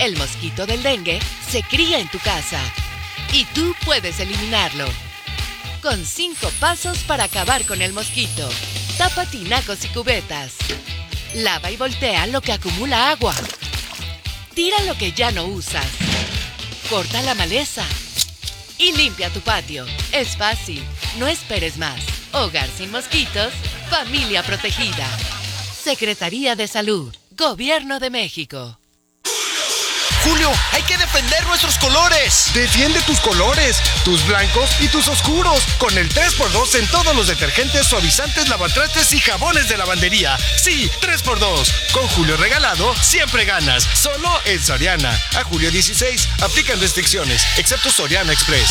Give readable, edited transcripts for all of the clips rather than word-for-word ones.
El mosquito del dengue se cría en tu casa y tú puedes eliminarlo. Con 5 pasos para acabar con el mosquito. Tapa tinacos y cubetas. Lava y voltea lo que acumula agua. Tira lo que ya no usas. Corta la maleza. Y limpia tu patio. Es fácil. No esperes más. Hogar sin mosquitos. Familia protegida. Secretaría de Salud. Gobierno de México. Julio, hay que defender nuestros colores. Defiende tus colores, tus blancos y tus oscuros, con el 3x2 en todos los detergentes, suavizantes, lavatrastes y jabones de lavandería. Sí, 3x2. Con Julio regalado, siempre ganas. Solo en Soriana. A julio 16, aplican restricciones, excepto Soriana Express.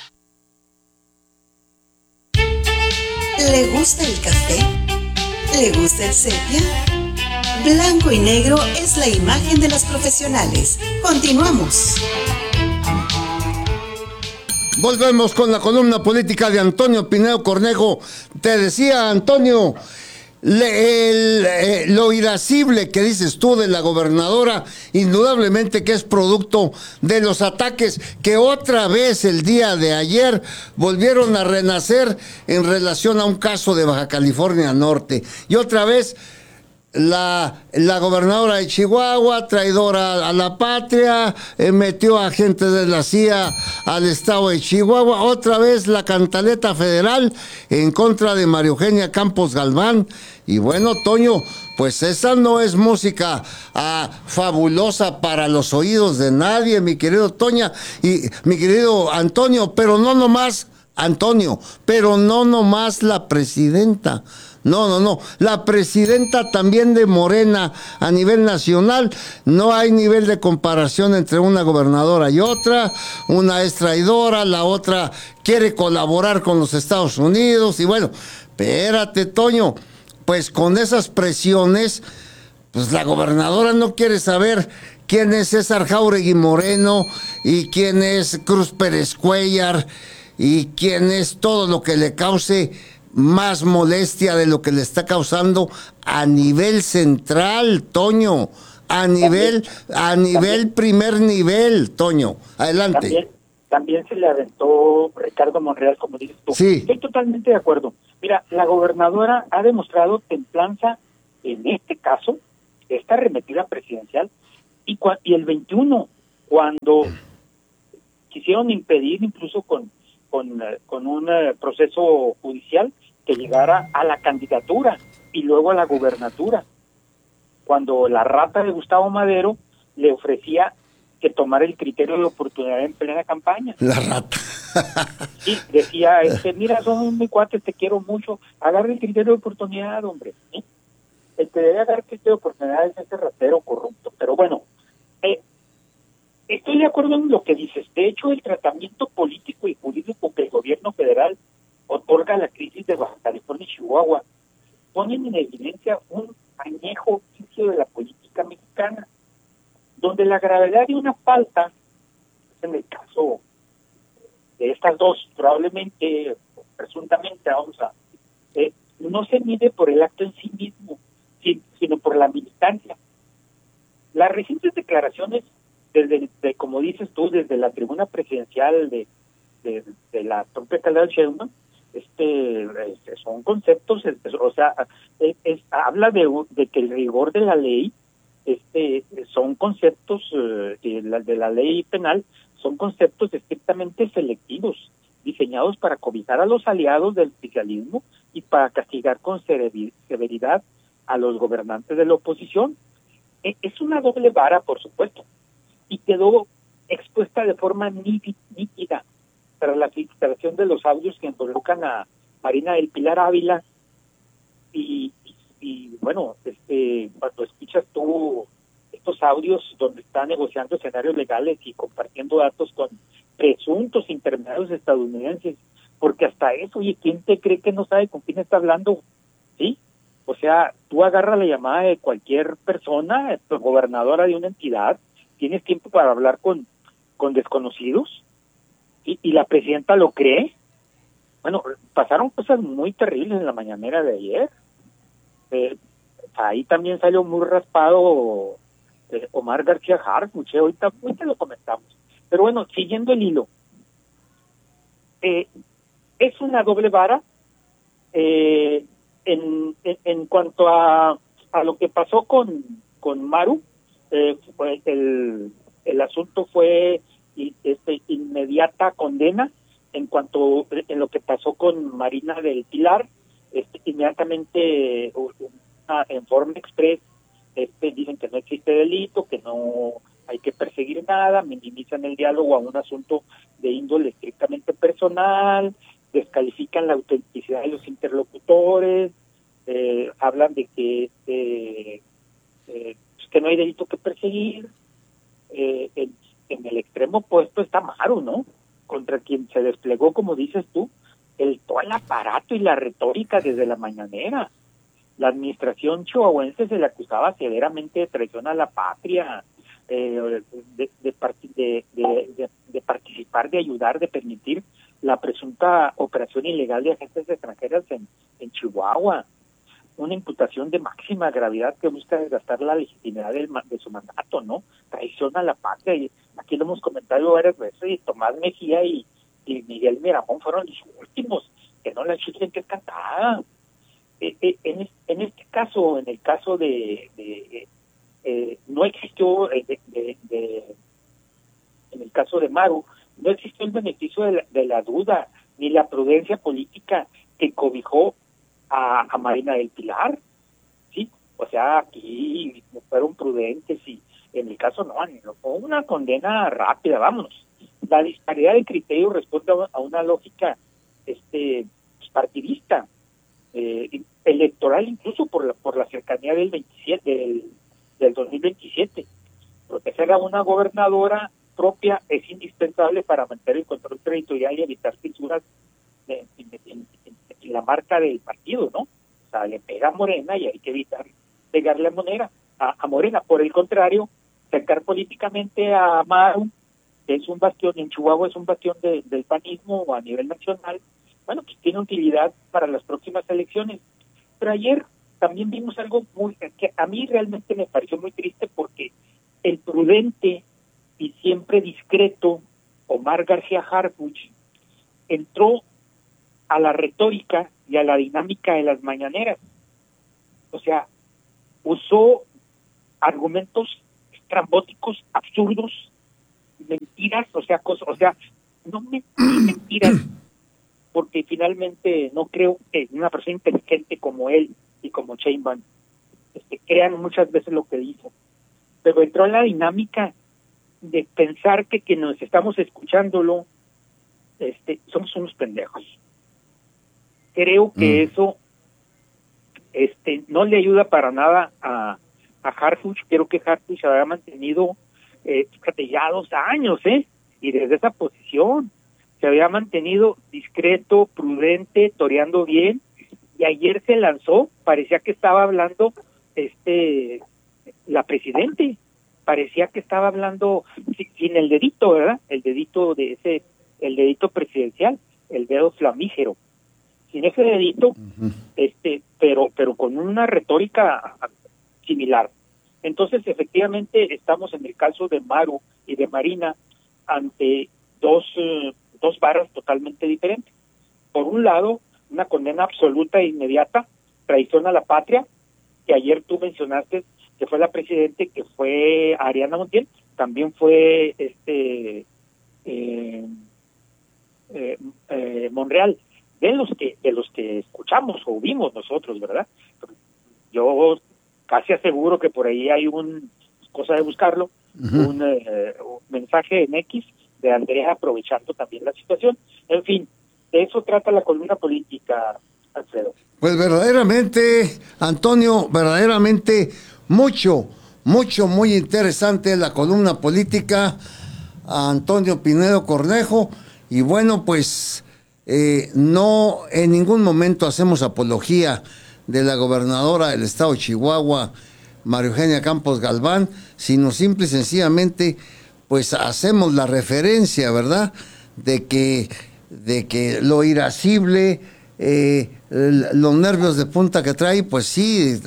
¿Le gusta el café? ¿Le gusta el sepia? Blanco y negro es la imagen de los profesionales. Continuamos. Volvemos con la columna política de Antonio Pineo Cornejo. Te decía, Antonio, lo irascible que dices tú de la gobernadora, indudablemente que es producto de los ataques que otra vez el día de ayer volvieron a renacer en relación a un caso de Baja California Norte. Y otra vez la gobernadora de Chihuahua, traidora a la patria, metió a gente de la CIA al estado de Chihuahua. Otra vez la cantaleta federal en contra de María Eugenia Campos Galván. Y bueno, Toño, pues esa no es música fabulosa para los oídos de nadie, mi querido Toña y mi querido Antonio, pero no nomás Antonio, pero no nomás la presidenta. No. La presidenta también de Morena a nivel nacional. No hay nivel de comparación entre una gobernadora y otra. Una es traidora, la otra quiere colaborar con los Estados Unidos. Y bueno, espérate, Toño, pues con esas presiones, pues la gobernadora no quiere saber quién es César Jáuregui Moreno y quién es Cruz Pérez Cuéllar y quién es todo lo que le cause más molestia de lo que le está causando a nivel central, Toño, a nivel primer nivel, Toño. Adelante. También se le aventó Ricardo Monreal, como dices tú. Sí. Estoy totalmente de acuerdo. Mira, la gobernadora ha demostrado templanza en este caso, esta arremetida presidencial, y el 21, cuando quisieron impedir incluso con un proceso judicial que llegara a la candidatura y luego a la gubernatura, cuando la rata de Gustavo Madero le ofrecía que tomara el criterio de oportunidad en plena campaña. La rata. Y decía, mira, son muy cuates, te quiero mucho, agarra el criterio de oportunidad, hombre. ¿Sí? El que debe agarrar el criterio de oportunidad es ese ratero corrupto. Pero bueno, estoy de acuerdo en lo que dices. De hecho, el tratamiento político y jurídico que el gobierno federal otorga a la crisis de Baja California y Chihuahua ponen en evidencia un añejo vicio de la política mexicana, donde la gravedad de una falta, en el caso de estas dos, probablemente, presuntamente, no se mide por el acto en sí mismo, sino por la militancia. Las recientes declaraciones como dices tú, desde la tribuna presidencial de la propia Calderón Sheinbaum, son conceptos, habla de que el rigor de la ley, son conceptos de la ley penal, son conceptos estrictamente selectivos, diseñados para cobijar a los aliados del oficialismo y para castigar con severidad a los gobernantes de la oposición. Es una doble vara, por supuesto, y quedó expuesta de forma nítida para la filtración de los audios que involucran a Marina del Pilar Ávila y bueno, cuando escuchas tú estos audios donde está negociando escenarios legales y compartiendo datos con presuntos intermediarios estadounidenses, porque hasta eso, oye, ¿quién te cree que no sabe con quién está hablando? ¿Sí? O sea, tú agarras la llamada de cualquier persona, gobernadora de una entidad, tienes tiempo para hablar con desconocidos, y la presidenta lo cree. Bueno, pasaron cosas muy terribles en la mañanera de ayer. Ahí también salió muy raspado Omar García Harfuch, ahorita lo comentamos. Pero bueno, siguiendo el hilo, es una doble vara en cuanto a lo que pasó con Maru. Fue el asunto fue inmediata condena. En cuanto en lo que pasó con Marina del Pilar, inmediatamente en forma express dicen que no existe delito, que no hay que perseguir nada, minimizan el diálogo a un asunto de índole estrictamente personal, descalifican la autenticidad de los interlocutores, hablan de que no hay delito que perseguir. En el extremo opuesto está Maru, ¿no? Contra quien se desplegó, como dices tú, todo el aparato y la retórica desde la mañanera. La administración chihuahuense se le acusaba severamente de traición a la patria, de participar, de ayudar, de permitir la presunta operación ilegal de agentes extranjeras en Chihuahua. Una imputación de máxima gravedad que busca desgastar la legitimidad de su mandato, ¿no? Traición a la patria. Y aquí lo hemos comentado varias veces, y Tomás Mejía y Miguel Miramón fueron los últimos que no la chiflen que es cantada. En este caso, en el caso no existió, en el caso de Maru, no existió el beneficio de la duda, ni la prudencia política que cobijó a Marina del Pilar, ¿sí? O sea, aquí fueron prudentes y en el caso no fue una condena rápida, vámonos. La disparidad de criterio responde a una lógica partidista, electoral, incluso por la cercanía del 2027. Proteger a una gobernadora propia es indispensable para mantener el control territorial y evitar fisuras en la marca del partido, ¿no? O sea, le pega a Morena y hay que evitar pegarle a Morena. Por el contrario, sacar políticamente a Maru, que es un bastión, en Chihuahua es un bastión del panismo a nivel nacional, bueno, pues tiene utilidad para las próximas elecciones. Pero ayer también vimos algo que a mí realmente me pareció muy triste, porque el prudente y siempre discreto Omar García Harfuch entró a la retórica y a la dinámica de las mañaneras. O sea, usó argumentos estrambóticos, absurdos, mentiras, no mentiras, porque finalmente no creo que una persona inteligente como él y como Sheinbaum crean muchas veces lo que dice, pero entró en la dinámica de pensar que nos estamos escuchándolo, somos unos pendejos. Creo que eso no le ayuda para nada a Harfuch. Creo que Harfuch se había mantenido ya 2 años, y desde esa posición se había mantenido discreto, prudente, toreando bien, y ayer se lanzó, parecía que estaba hablando la presidente, parecía que estaba hablando sin el dedito, ¿verdad? El dedito el dedito presidencial, el dedo flamígero, sin ese dedito, pero con una retórica similar. Entonces, efectivamente, estamos en el caso de Maru y de Marina ante dos varas totalmente diferentes. Por un lado, una condena absoluta e inmediata, traición a la patria, que ayer tú mencionaste, que fue la presidente, que fue Ariana Montiel, también fue Monreal, de los que escuchamos o vimos nosotros, ¿verdad? Yo casi aseguro que por ahí hay cosa de buscarlo, un mensaje en X de Andrea aprovechando también la situación. En fin, de eso trata la columna política, Alfredo. Pues verdaderamente, Antonio, verdaderamente muy interesante la columna política, Antonio Pinedo Cornejo, y bueno, pues no en ningún momento hacemos apología de la gobernadora del estado de Chihuahua, María Eugenia Campos Galván, sino simple y sencillamente pues hacemos la referencia, ¿verdad?, de que lo irascible, los nervios de punta que trae, pues sí,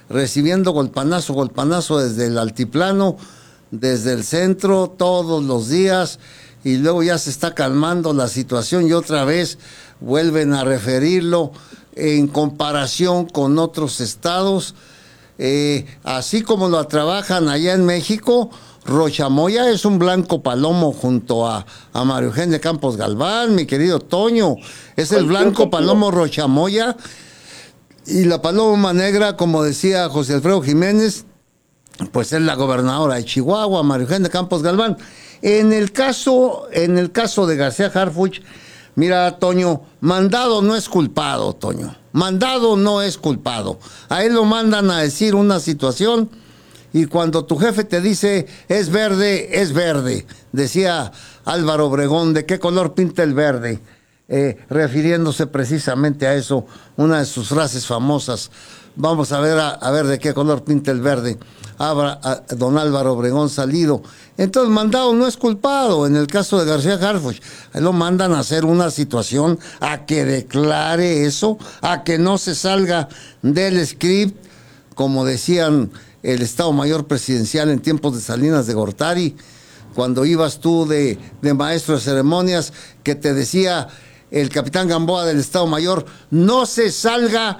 recibiendo golpanazo desde el altiplano, desde el centro, todos los días, y luego ya se está calmando la situación y otra vez vuelven a referirlo en comparación con otros estados, así como lo trabajan allá en México. Rochamoya es un blanco palomo junto a María Eugenia Campos Galván, mi querido Toño, es el blanco palomo Rochamoya, y la paloma negra, como decía José Alfredo Jiménez, pues es la gobernadora de Chihuahua, María Eugenia Campos Galván. En el caso de García Harfuch, mira, Toño, mandado no es culpado, Toño. Mandado no es culpado. A él lo mandan a decir una situación y cuando tu jefe te dice es verde, es verde. Decía Álvaro Obregón, ¿de qué color pinta el verde? Refiriéndose precisamente a eso, una de sus frases famosas. Vamos a ver de qué color pinta el verde. Don Álvaro Obregón Salido. Entonces, mandado no es culpado. En el caso de García Harfuch, lo mandan a hacer una situación, a que declare eso, a que no se salga del script, como decían el Estado Mayor Presidencial en tiempos de Salinas de Gortari, cuando ibas tú de maestro de ceremonias, que te decía el capitán Gamboa del Estado Mayor, no se salga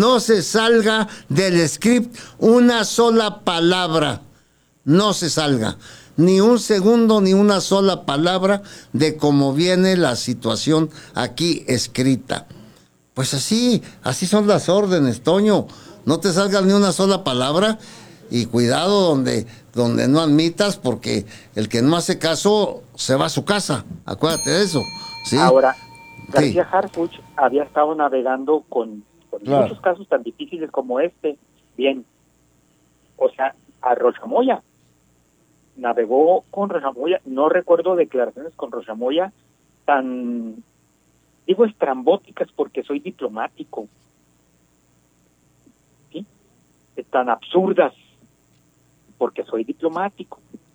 del script una sola palabra, no se salga, ni un segundo, ni una sola palabra de cómo viene la situación aquí escrita. Pues así son las órdenes, Toño, no te salga ni una sola palabra y cuidado donde no admitas, porque el que no hace caso se va a su casa, acuérdate de eso, ¿sí? Ahora, García Sí. Harfuch había estado navegando con Claro. muchos casos tan difíciles como este. Bien, o sea, a Rochamoya. Navegó con Rochamoya. No recuerdo declaraciones con Rochamoya tan, digo, estrambóticas porque soy diplomático. ¿Sí? Tan absurdas porque soy diplomático.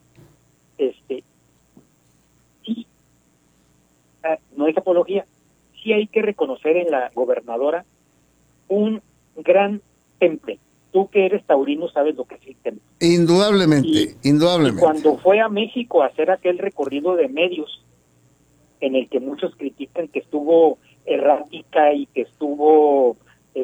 Sí, no es apología. Sí hay que reconocer en la gobernadora un gran temple. Tú que eres taurino sabes lo que es el temple. Indudablemente. Y cuando fue a México a hacer aquel recorrido de medios, en el que muchos critican que estuvo errática y que estuvo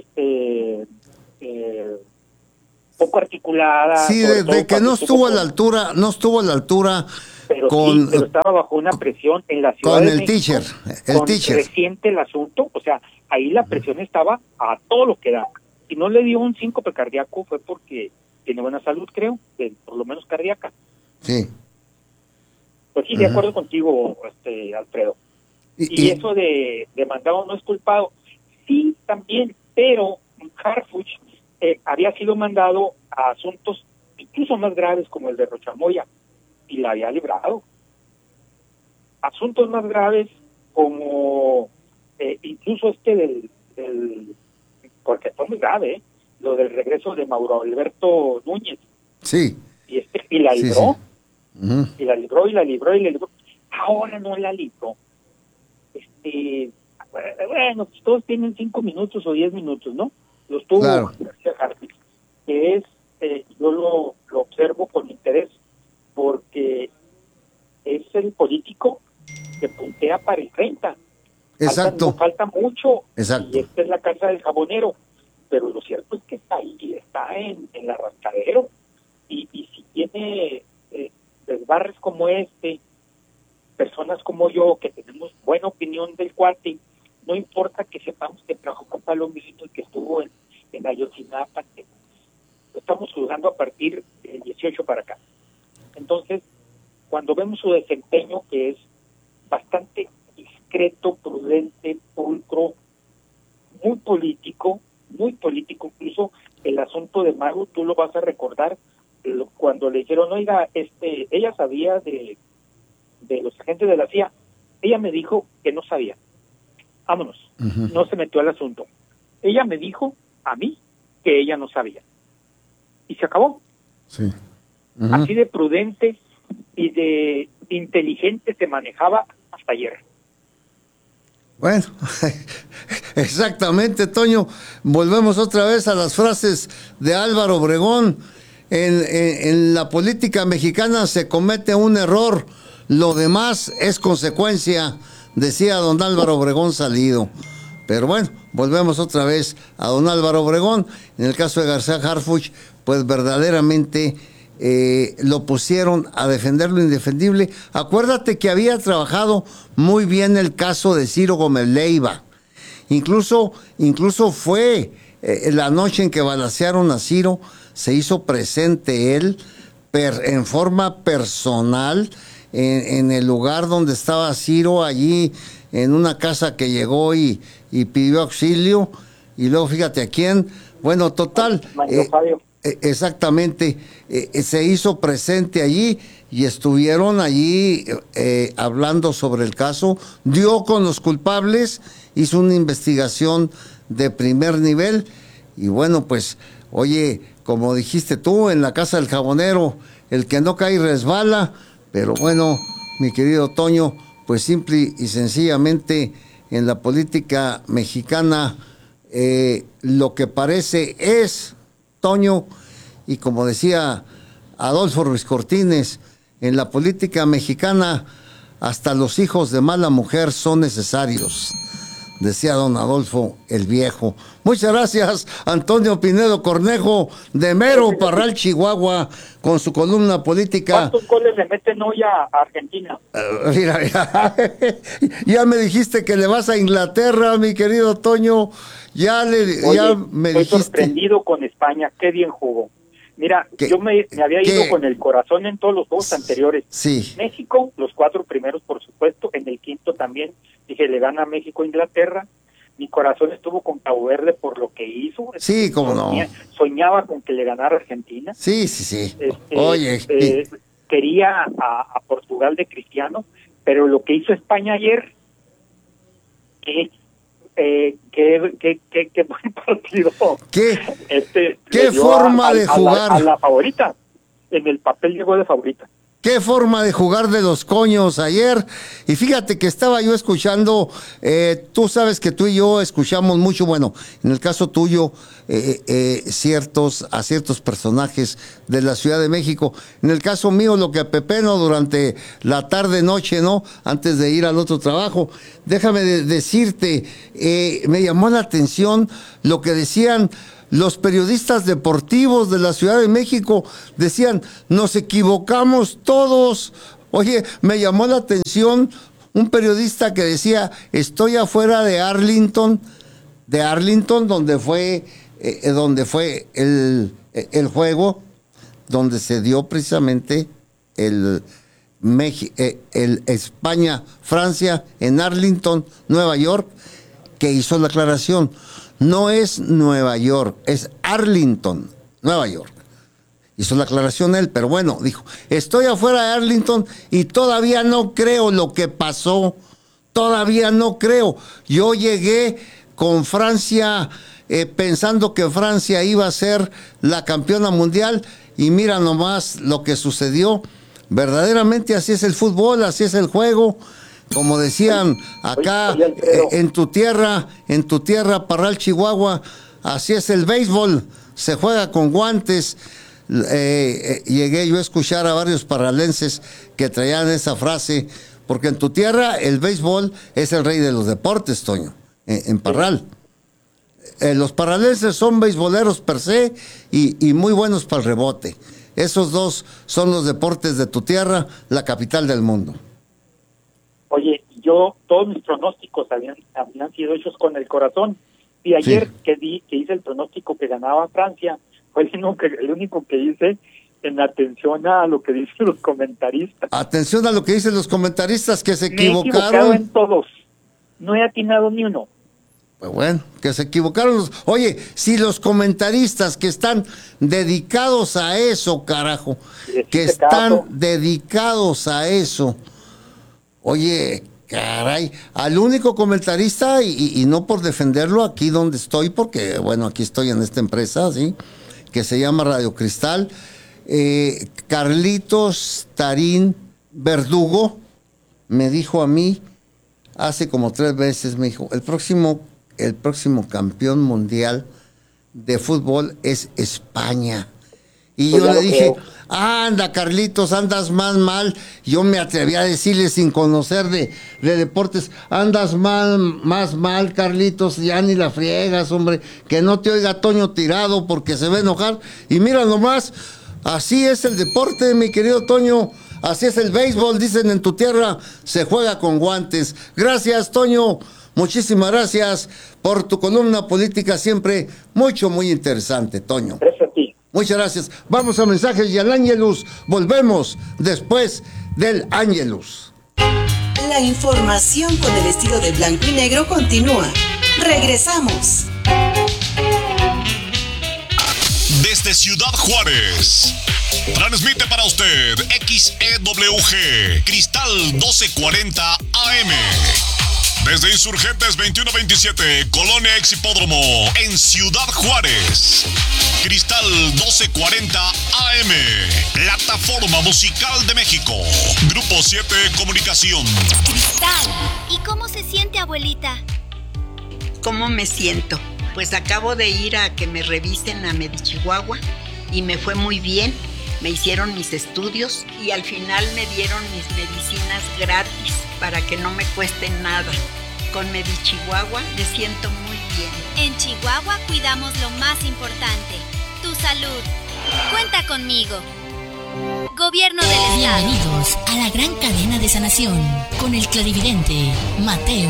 poco articulada. Sí, de que no estuvo a la altura, pero con, sí, pero estaba bajo una presión en la Ciudad con de el México, teacher. reciente el asunto, o sea, ahí la presión estaba a todo lo que da. Si no le dio un síncope cardíaco fue porque tiene buena salud, creo, por lo menos cardíaca. Sí. Pues sí, de acuerdo contigo, Alfredo. Y eso de mandado no es culpado. Sí, también, pero Harfuch había sido mandado a asuntos incluso más graves como el de Rochamoya y la había librado. Asuntos más graves como incluso del porque fue muy grave, lo del regreso de Mauro Alberto Núñez. Sí. Y la libró. Sí. Uh-huh. Y la libró. Ahora no la libró. Bueno, pues todos tienen 5 minutos o 10 minutos, ¿no? Los tuvo García Harfuch, que es, yo lo observo con interés, porque es el político que puntea para el 30. Exacto. Falta mucho. Exacto. Y esta es la casa del jabonero. Pero lo cierto es que está ahí, está en la rascadero. Y si tiene desbarres como personas como yo, que tenemos buena opinión del cuate, no importa que sepamos que trabajó con Palomito y que estuvo en Ayotzinapa, que lo estamos juzgando a partir del 18 para acá. Entonces, cuando vemos su desempeño, que es bastante discreto, prudente, pulcro, muy político, incluso el asunto de Maru, tú lo vas a recordar, cuando le dijeron, oiga, ella sabía de los agentes de la CIA, ella me dijo que no sabía. Vámonos, no se metió al asunto. Ella me dijo a mí que ella no sabía. Y se acabó. Sí. Así de prudente y de inteligente se manejaba hasta ayer. Bueno, exactamente, Toño. Volvemos otra vez a las frases de Álvaro Obregón. En la política mexicana se comete un error, lo demás es consecuencia, decía don Álvaro Obregón Salido. Pero bueno, volvemos otra vez a don Álvaro Obregón. En el caso de García Harfuch, pues verdaderamente lo pusieron a defender lo indefendible. Acuérdate que había trabajado muy bien el caso de Ciro Gómez Leiva. Incluso fue la noche en que balacearon a Ciro, se hizo presente él en forma personal en el lugar donde estaba Ciro, allí en una casa que llegó y pidió auxilio, y luego fíjate a quién, bueno, total, exactamente, se hizo presente allí y estuvieron allí hablando sobre el caso, dio con los culpables, hizo una investigación de primer nivel, y bueno, pues, oye, como dijiste tú, en la casa del jabonero, el que no cae resbala, pero bueno, mi querido Toño, pues simple y sencillamente en la política mexicana lo que parece es, Toño, y como decía Adolfo Ruiz Cortines, en la política mexicana hasta los hijos de mala mujer son necesarios, decía don Adolfo el Viejo. Muchas gracias, Antonio Pinedo Cornejo, de Mero Parral, Chihuahua, con su columna política. ¿Cuántos goles le meten hoy a Argentina? Mira, ya me dijiste que le vas a Inglaterra, mi querido Toño. Oye, Me estoy dijiste. sorprendido con España, qué bien jugó. Mira, yo me había ido con el corazón en todos los juegos anteriores. Sí. México, los 4 primeros, por supuesto, en el quinto también, dije, le gana México a Inglaterra. Mi corazón estuvo con Cabo Verde por lo que hizo. Sí, cómo no. Soñaba con que le ganara Argentina. Sí. Oye. Quería a Portugal de Cristiano, pero lo que hizo España ayer, qué buen partido. ¿Qué forma de jugar? A la favorita, en el papel llegó de favorita. Qué forma de jugar de los coños ayer. Y fíjate que estaba yo escuchando, tú sabes que tú y yo escuchamos mucho, bueno, en el caso tuyo, a ciertos personajes de la Ciudad de México. En el caso mío, lo que apepeno durante la tarde, noche, ¿no? Antes de ir al otro trabajo. Déjame decirte, me llamó la atención lo que decían los periodistas deportivos de la Ciudad de México. Decían, nos equivocamos todos. Oye, me llamó la atención un periodista que decía, estoy afuera de Arlington, donde fue el juego, donde se dio precisamente el España-Francia en Arlington, Nueva York, que hizo la aclaración. No es Nueva York, es Arlington, Nueva York. Hizo la aclaración él, pero bueno, dijo, estoy afuera de Arlington y todavía no creo lo que pasó. Todavía no creo. Yo llegué con Francia pensando que Francia iba a ser la campeona mundial y mira nomás lo que sucedió. Verdaderamente así es el fútbol, así es el juego. Como decían acá en tu tierra, Parral, Chihuahua, así es el béisbol, se juega con guantes. Llegué yo a escuchar a varios parralenses que traían esa frase, porque en tu tierra el béisbol es el rey de los deportes, Toño, en Parral. Los parralenses son beisboleros per se y muy buenos para el rebote. Esos dos son los deportes de tu tierra, la capital del mundo. Oye, todos mis pronósticos habían sido hechos con el corazón. Y ayer que hice el pronóstico que ganaba Francia, fue el único que hice en atención a lo que dicen los comentaristas. Atención a lo que dicen los comentaristas, que se equivocaron. Me he equivocado en todos. No he atinado ni uno. Pues bueno, que se equivocaron. Oye, si los comentaristas que están dedicados a eso, carajo, que están dedicados a eso. Oye, caray, al único comentarista, y no por defenderlo aquí donde estoy, porque, bueno, aquí estoy en esta empresa, ¿sí? Que se llama Radio Cristal, Carlitos Tarín Verdugo me dijo a mí, hace como 3 veces me dijo, el próximo campeón mundial de fútbol es España. Y Pues yo ya le lo dije, creo. anda Carlitos, andas más mal. Yo me atreví a decirle sin conocer de deportes, andas más mal Carlitos, ya ni la friegas, hombre, que no te oiga Toño Tirado porque se va a enojar. Y mira nomás, así es el deporte, mi querido Toño, así es el béisbol, dicen en tu tierra, se juega con guantes. Gracias, Toño, muchísimas gracias por tu columna política siempre muy interesante, Toño. Gracias a ti. Muchas gracias. Vamos a mensajes y al Ángelus. Volvemos después del Ángelus. La información con el estilo de blanco y negro continúa. Regresamos. Desde Ciudad Juárez, transmite para usted XEWG Cristal 1240 AM. Desde Insurgentes 2127, Colonia Ex Hipódromo, en Ciudad Juárez. Cristal 1240 AM, plataforma musical de México. Grupo 7 Comunicación. Cristal, ¿y cómo se siente, abuelita? ¿Cómo me siento? Pues acabo de ir a que me revisen a Medichihuahua y me fue muy bien. Me hicieron mis estudios y al final me dieron mis medicinas gratis para que no me cuesten nada. Con Medichihuahua me siento muy bien. En Chihuahua cuidamos lo más importante, tu salud. Cuenta conmigo. Gobierno del Estado. Bienvenidos a la gran cadena de sanación con el clarividente Mateo.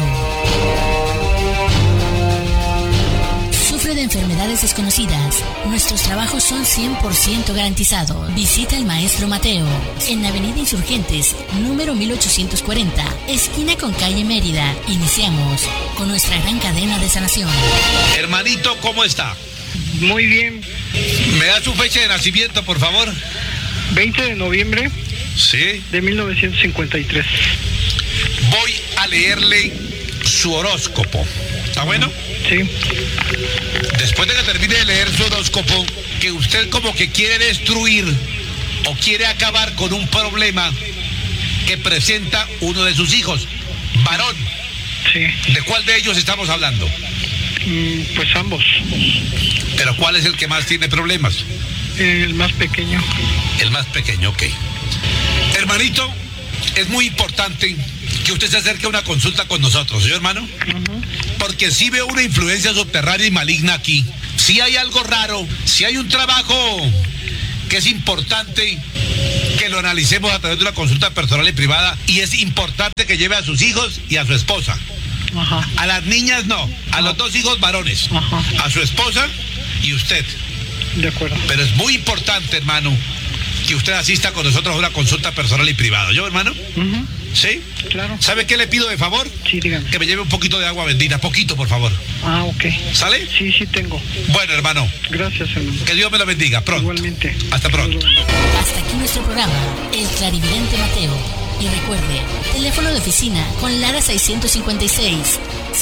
Sufre de enfermedades desconocidas. Nuestros trabajos son 100% garantizados. Visita al maestro Mateo en Avenida Insurgentes, número 1840, esquina con calle Mérida. Iniciamos con nuestra gran cadena de sanación. Hermanito, ¿cómo está? Muy bien. ¿Me da su fecha de nacimiento, por favor? 20 de noviembre Sí. de 1953. Voy a leerle su horóscopo. ¿Está bueno? Sí. Después de que termine de leer su horóscopo, que usted como que quiere destruir o quiere acabar con un problema que presenta uno de sus hijos, varón. Sí. ¿De cuál de ellos estamos hablando? Pues ambos. ¿Pero cuál es el que más tiene problemas? El más pequeño. El más pequeño, ok. Hermanito, es muy importante que usted se acerque a una consulta con nosotros, ¿sí, hermano? Porque si veo una influencia subterránea y maligna aquí, si hay algo raro, si hay un trabajo que es importante que lo analicemos a través de una consulta personal y privada, y es importante que lleve a sus hijos y a su esposa. Ajá. A las niñas no, a los 2 hijos varones. Ajá. A su esposa y usted. De acuerdo. Pero es muy importante, hermano, que usted asista con nosotros a una consulta personal y privada. ¿Yo, hermano? ¿Sí? Claro. ¿Sabe qué le pido de favor? Sí, dígame. Que me lleve un poquito de agua bendita, poquito, por favor. Ah, ok. ¿Sale? Sí, sí tengo. Bueno, hermano. Gracias, hermano. Que Dios me lo bendiga. Pronto. Igualmente. Hasta pronto. Hasta aquí nuestro programa, El Clarividente Mateo. Y recuerde, teléfono de oficina con Lara 656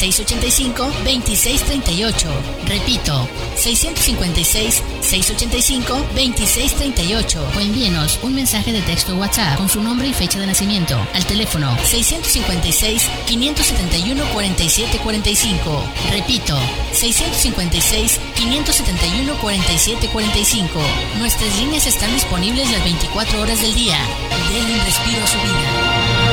685-2638. Repito, 656-685-2638. O envíenos un mensaje de texto WhatsApp con su nombre y fecha de nacimiento al teléfono 656-571-4745. Repito, 656-571-4745. Nuestras líneas están disponibles las 24 horas del día. Denle un respiro a su vida.